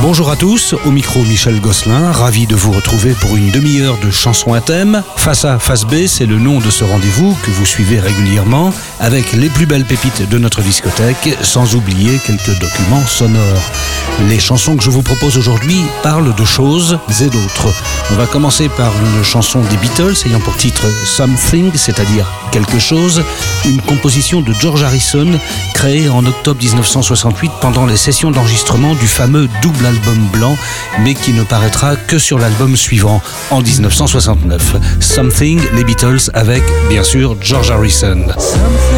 Bonjour à tous, au micro Michel Gosselin, ravi de vous retrouver pour une demi-heure de chansons à thème. Face A, Face B, c'est le nom de ce rendez-vous que vous suivez régulièrement avec les plus belles pépites de notre discothèque, sans oublier quelques documents sonores. Les chansons que je vous propose aujourd'hui parlent de choses et d'autres. On va commencer par une chanson des Beatles ayant pour titre Something, c'est-à-dire quelque chose, une composition de George Harrison créée en octobre 1968 pendant les sessions d'enregistrement du fameux double album blanc, mais qui ne paraîtra que sur l'album suivant en 1969. Something, les Beatles avec bien sûr George Harrison.